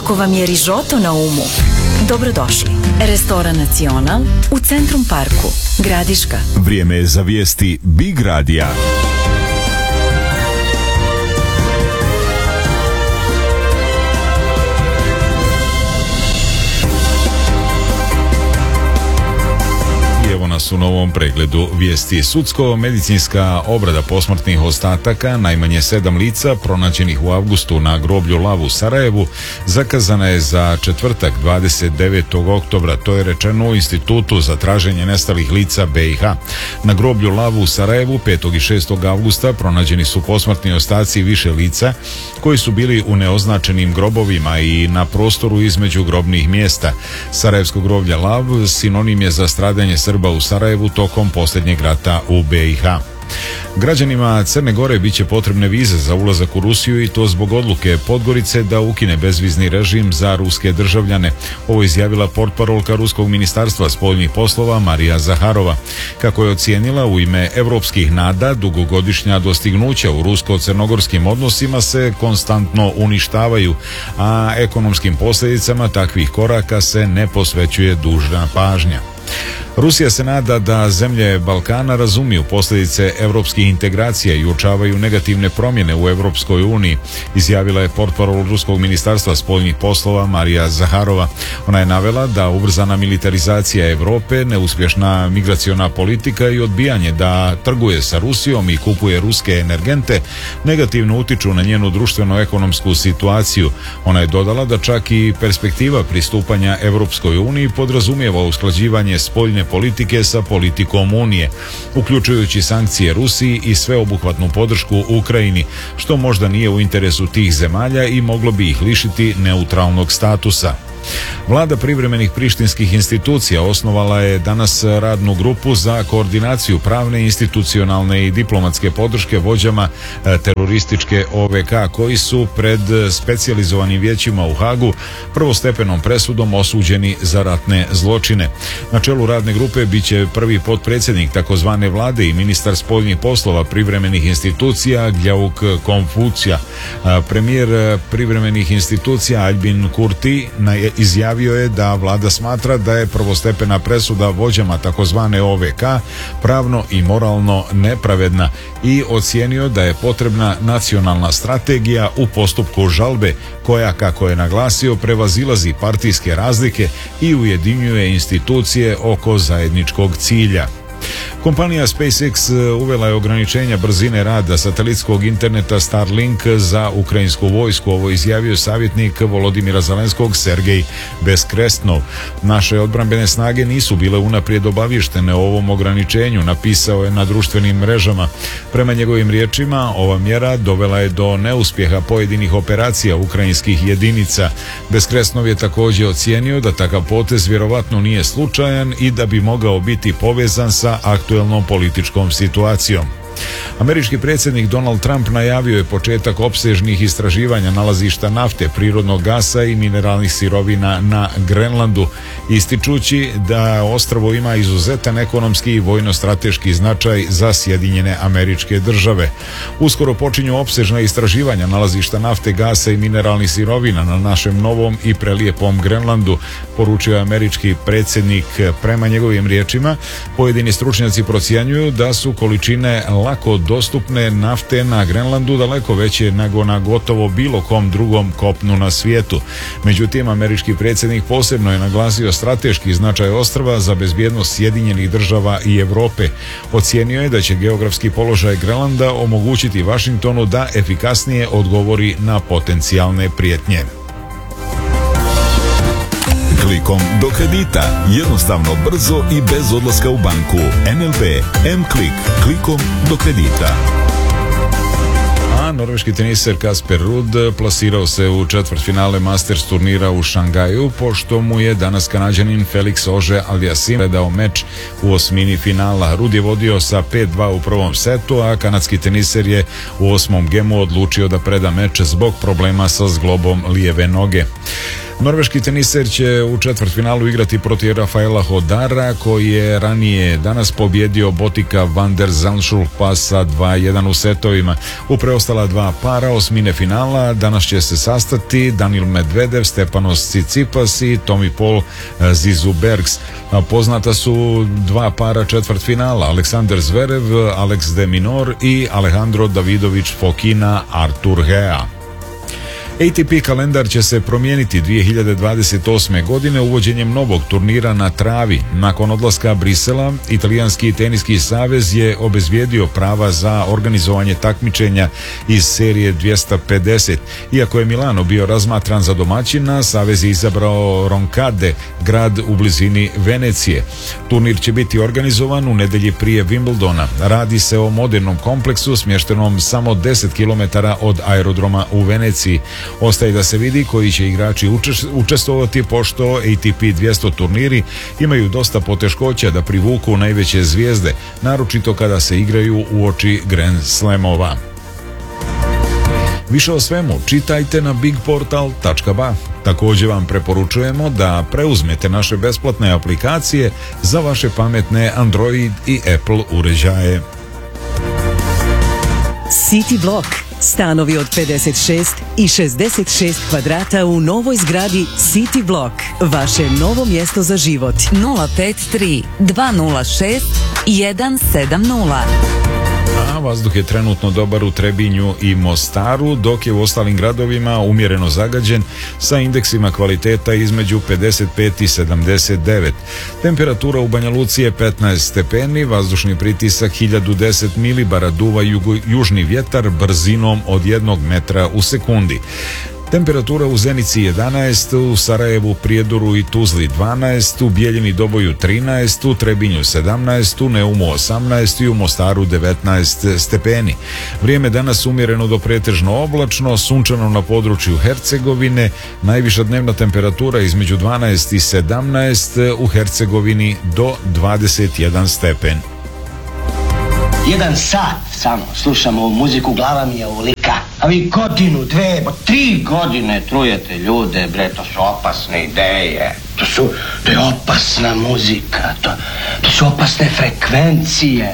Ako vam je rižoto na umu, dobrodošli. Restoran Nacional u Centrum Parku, Gradiška. Vrijeme je za vijesti Big Radija. U novom pregledu vijesti. Sudsko-medicinska obrada posmrtnih ostataka najmanje 7 lica pronađenih u avgustu na groblju Lav u Sarajevu zakazana je za četvrtak 29. oktobra. To je rečeno u Institutu za traženje nestalih lica BiH. Na groblju Lav u Sarajevu 5. i 6. avgusta pronađeni su posmrtni ostaci više lica koji su bili u neoznačenim grobovima i na prostoru između grobnih mjesta. Sarajevsko groblje Lav sinonim je za stradanje Srba u Sarajevu tokom posljednjeg rata u BiH. Građanima Crne Gore biće potrebne vize za ulazak u Rusiju i to zbog odluke Podgorice da ukine bezvizni režim za ruske državljane. Ovo izjavila portparolka Ruskog ministarstva spoljnih poslova Marija Zaharova. Kako je ocijenila, u ime evropskih nada dugogodišnja dostignuća u rusko-crnogorskim odnosima se konstantno uništavaju, a ekonomskim posljedicama takvih koraka se ne posvećuje dužna pažnja. Rusija se nada da zemlje Balkana razumiju posljedice evropskih integracija i uočavaju negativne promjene u Evropskoj uniji, izjavila je portparol Ruskog ministarstva spoljnih poslova Marija Zaharova. Ona je navela da ubrzana militarizacija Europe, neuspješna migraciona politika i odbijanje da trguje sa Rusijom i kupuje ruske energente negativno utiču na njenu društveno-ekonomsku situaciju. Ona je dodala da čak i perspektiva pristupanja Evropskoj uniji podrazumijeva usklađivanje spoljne politike sa politikom Unije, uključujući sankcije Rusiji i sveobuhvatnu podršku Ukrajini, što možda nije u interesu tih zemalja i moglo bi ih lišiti neutralnog statusa. Vlada privremenih prištinskih institucija osnovala je danas radnu grupu za koordinaciju pravne, institucionalne i diplomatske podrške vođama terorističke OVK koji su pred specijalizovanim vijećima u Hagu prvostepenom presudom osuđeni za ratne zločine. Na čelu radne grupe biće prvi potpredsjednik takozvane vlade i ministar spoljnih poslova privremenih institucija Gljauk Konfucija. Premijer privremenih institucija Albin Kurti izjavio je da vlada smatra da je prvostepena presuda vođama takozvane OVK pravno i moralno nepravedna i ocijenio da je potrebna nacionalna strategija u postupku žalbe koja, kako je naglasio, prevazilazi partijske razlike i ujedinjuje institucije oko zajedničkog cilja. Kompanija SpaceX uvela je ograničenja brzine rada satelitskog interneta Starlink za ukrajinsku vojsku. Ovo izjavio savjetnik Volodimira Zelenskog Sergej Beskresnov. Naše odbrambene snage nisu bile unaprijed obavještene o ovom ograničenju, napisao je na društvenim mrežama. Prema njegovim riječima, ova mjera dovela je do neuspjeha pojedinih operacija ukrajinskih jedinica. Beskresnov je također ocijenio da takav potez vjerovatno nije slučajan i da bi mogao biti povezan sa aktuelnom političkom situacijom. Američki predsjednik Donald Trump najavio je početak opsežnih istraživanja nalazišta nafte, prirodnog gasa i mineralnih sirovina na Grenlandu, ističući da ostrvo ima izuzetan ekonomski i vojno-strateški značaj za Sjedinjene Američke Države. Uskoro počinju opsežna istraživanja nalazišta nafte, gasa i mineralnih sirovina na našem novom i prelijepom Grenlandu, poručio je američki predsjednik. Prema njegovim riječima, pojedini stručnjaci procjenjuju da su količine lako dostupne nafte na Grenlandu daleko veće nego na gotovo bilo kom drugom kopnu na svijetu. Međutim, američki predsjednik posebno je naglasio strateški značaj ostrva za bezbjednost Sjedinjenih Država i Europe. Ocijenio je da će geografski položaj Grenlanda omogućiti Washingtonu da efikasnije odgovori na potencijalne prijetnje. Klikom do kredita. Jednostavno, brzo i bez odlaska u banku. NLB M-Klik. Klikom do kredita. A norveški teniser Kasper Ruud plasirao se u četvrtfinale Masters turnira u Šangaju, pošto mu je danas Kanađanin Felix Auger-Aliassime predao meč u osmini finala. Ruud je vodio sa 5-2 u prvom setu, a kanadski teniser je u osmom gemu odlučio da preda meč zbog problema sa zglobom lijeve noge. Norveški teniser će u četvrtfinalu igrati protiv Rafaela Hodara, koji je ranije danas pobjedio Botika van der Zandschulpa sa 2-1 u setovima. U preostala dva para osmine finala danas će se sastati Daniil Medvedev, Stepanos Tsitsipas i Tommy Paul Zizubergs. Poznata su dva para četvrtfinala, Aleksandar Zverev, Alex de Minaur i Alejandro Davidović Fokina Artur Gea. ATP kalendar će se promijeniti 2028. godine uvođenjem novog turnira na travi. Nakon odlaska Brisela, Italijanski teniski savez je obezbijedio prava za organizovanje takmičenja iz serije 250. Iako je Milano bio razmatran za domaćina, savez je izabrao Roncade, grad u blizini Venecije. Turnir će biti organizovan u nedelji prije Wimbledona. Radi se o modernom kompleksu smještenom samo 10 km od aerodroma u Veneciji. Ostaje da se vidi koji će igrači učestvovati, pošto ATP 200 turniri imaju dosta poteškoća da privuku najveće zvijezde, naročito kada se igraju uoči Grand Slamova. Više o svemu čitajte na bigportal.ba. Također vam preporučujemo da preuzmete naše besplatne aplikacije za vaše pametne Android i Apple uređaje. City Block. Stanovi od 56 i 66 kvadrata u novoj zgradi City Block. Vaše novo mjesto za život. 053 206 170. A vazduh je trenutno dobar u Trebinju i Mostaru, dok je u ostalim gradovima umjereno zagađen sa indeksima kvaliteta između 55 i 79. Temperatura u Banja Luci je 15 stepeni, vazdušni pritisak 1010 milibara, duva južni vjetar brzinom od 1 metra u sekundi. Temperatura u Zenici 11, u Sarajevu, Prijedoru i Tuzli 12, u Bijeljini Doboju 13, u Trebinju 17, u Neumu 18 i u Mostaru 19 stepeni. Vrijeme danas umjereno do pretežno oblačno, sunčano na području Hercegovine, najviša dnevna temperatura između 12 i 17, u Hercegovini do 21 stepen. 1 sat samo slušam ovu muziku, glava mi je ovolika. A vi godinu, 2, 3 godine trujete ljude, bre, to su opasne ideje. To je opasna muzika, to su opasne frekvencije.